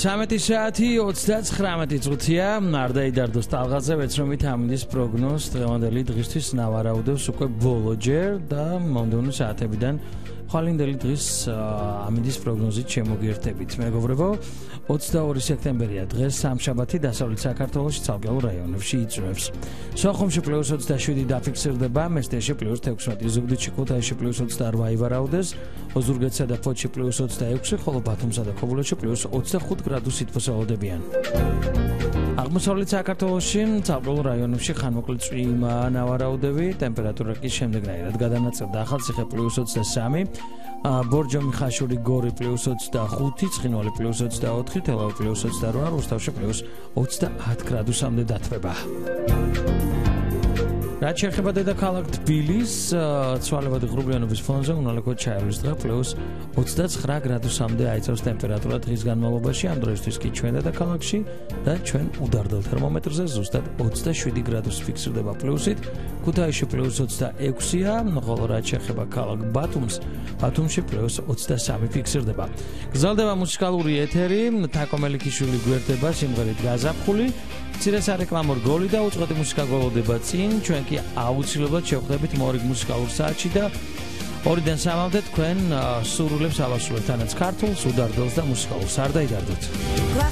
13 საათი 39 წუთია არ დაიდარდოს ტალღაზე ვეცრომით ამინდის პროგნოზს დღევანდელი დღისთვის ნავარაუდებს უკვე ბოლოჯერ და მომდევნო საათებიდან ხვალინდელი დღის ამინდის პროგნოზით შემოგიერთებით მეგობრებო 22 სექტემბერია დღეს სამშაბათი დასავლეთ საქართველოში ცალკეულ რაიონებში იწვევს სოხუმში +27 დაფიქსირდება მესტიაში +16 ზუგდიდში ქუთაისში +28 ივარაუდეს ოზურგეთსა და ფოთში +26 ხოლო ბათუმსა და ქობულეთში +25 გრადუსით მოსალოდებიან აღმოსავლეთ საქართველოში ცალკეულ რაიონებში ხანმოკლე წვიმა ნავარაუდები ტემპერატურა კი შემდეგნაირად გადანაწილდა ახალციხე +23 ბორჯომი ხაშური გორი +25 ცხინვალი +24 თელავი +28 რუსთავში +30 გრადუსამდე დათბება რაც შეეხება დედაქალაქ თბილისს ცვალებადი ღრუბლიანობის ფონზე უნალექოდ ჩაივლის დღე +29 გრადუსამდე აიწევს ტემპერატურა დღის განმავლობაში ამ დროისთვის კი ჩვენ დედაქალაქში და ჩვენ უდარდელ თერმომეტრზე ზუსტად 27 გრადუსი ფიქსირდება პლუსით ქუთაისში +26-ია ხოლო რაც შეეხება ქალაქ ბათუმში +23 ფიქსირდება გრძელდება მუსიკალური ეთერი თაკო მელიქიშვილი გვერდება სიმღერით გაზაფხული მცირე სარეკლამო რგოლი და უწყვეტი მუსიკა გველოდება წინ ჩვენ კი აუცილებლად შევხვდებით მორიგ მუსიკალურ საათში და 2-დან 3-მდე თქვენ სურვილებს ავასრულებთ თანაც ქართულს უდარდელს და მუსიკალურს არ დაიდარდოთ